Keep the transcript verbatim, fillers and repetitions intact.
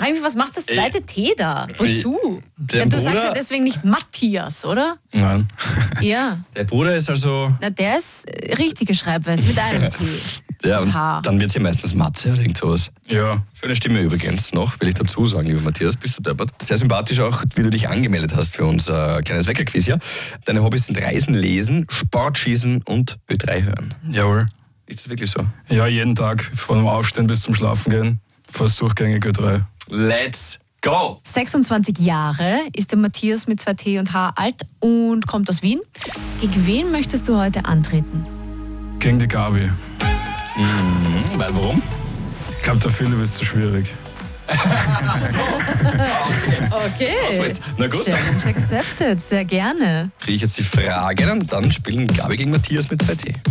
frage ich mich, was macht das zweite äh, T da? Wozu? Der ja, du Bruder, sagst ja deswegen nicht Matthias, oder? Nein. Ja. Der Bruder ist also... Na, der ist äh, richtige Schreibweise mit einem T. Ja, und und H. dann wird sie meistens Matze oder irgend sowas. Ja. Schöne Stimme übrigens noch, will ich dazu sagen, lieber Matthias, bist du deppert. Sehr sympathisch auch, wie du dich angemeldet hast für unser kleines Weckerquiz, ja? Deine Hobbys sind Reisen, Lesen, Sportschießen und Ö drei hören. Jawohl. Ist das wirklich so? Ja, jeden Tag, von dem Aufstehen bis zum Schlafen gehen, fast durchgängig Ö drei. Let's go! sechsundzwanzig Jahre ist der Matthias mit zwei T und H alt und kommt aus Wien. Gegen wen möchtest du heute antreten? Gegen die Gabi. Mhm, weil warum? Ich glaube, der Philipp ist zu schwierig. Okay. Na gut, dann Challenge accepted. Sehr gerne. kriege ich jetzt die Frage und dann spielen Gabi gegen Matthias mit zwei T.